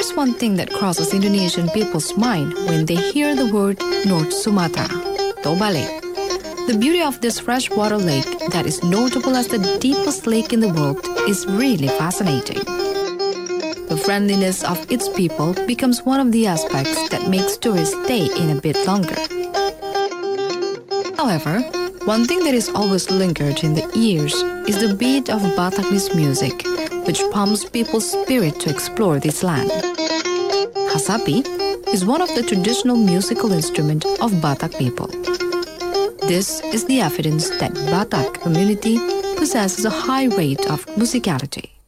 There's one thing that crosses Indonesian people's mind when they hear the word North Sumatra, Toba Lake. The beauty of this freshwater lake that is notable as the deepest lake in the world is really fascinating. The friendliness of its people becomes one of the aspects that makes tourists stay in a bit longer. However, one thing that is always lingered in the ears is the beat of Bataknese music, which pumps people's spirit to explore this land. Hasapi is one of the traditional musical instruments of Batak people. This is the evidence that Batak community possesses a high rate of musicality.